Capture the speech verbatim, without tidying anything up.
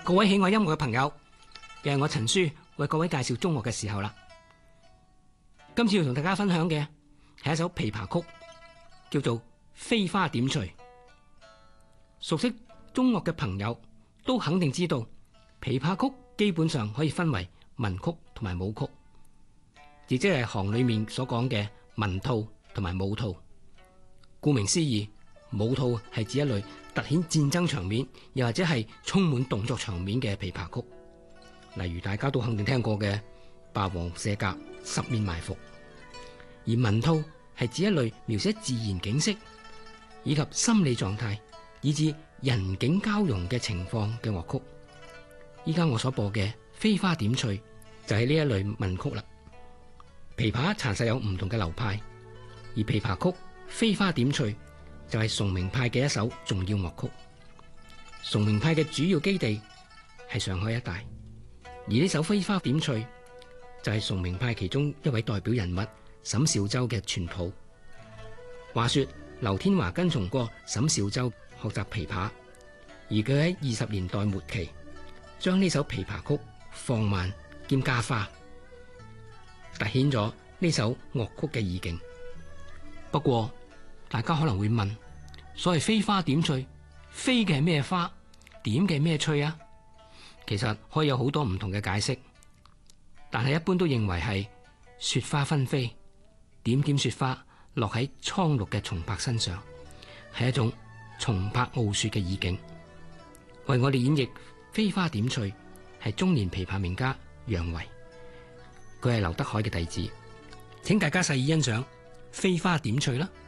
各位喜愛音樂嘅朋友，又係我陳書為各位介紹中樂嘅時候啦。今次要同大家分享嘅係一首琵琶曲，叫做《飛花點翠》。熟悉中樂嘅朋友都肯定知道，琵琶曲基本上可以分為文曲同埋武曲，亦即係行裏面所講嘅文套同埋武套。顧名思義，武套係指一類凸顯戰爭場面，又或者係充滿動作場面嘅琵琶曲，例如大家都肯定聽過嘅《霸王卸甲》《十面埋伏》。而文套係指一類描寫自然景色以及心理狀態，以至人景交融嘅情況嘅樂曲。依家我所播嘅《飛花點翠》就係呢一類文曲啦。琵琶殘實有唔同嘅流派，而琵琶曲《飛花點翠》就係崇明派嘅一首重要樂曲。崇明派嘅主要基地係上海一帶，而呢首《飛花點翠》就係崇明派其中一位代表人物沈紹周嘅傳譜。話說劉天華跟從過沈紹周學習琵琶，而佢喺二十年代末期將呢首琵琶曲放慢兼加花，凸顯咗呢首樂曲嘅意境。不過大家可能會問，所謂飛花點翠，飛嘅係咩花，點嘅係咩翠啊？其實可以有好多唔同嘅解釋，但係一般都認為係雪花紛飛，點點雪花落喺蒼綠嘅松柏身上，係一種松柏傲雪嘅意境。為我哋演繹飛花點翠係中年琵琶名家楊維，佢係劉德海嘅弟子，請大家細意欣賞飛花點翠啦。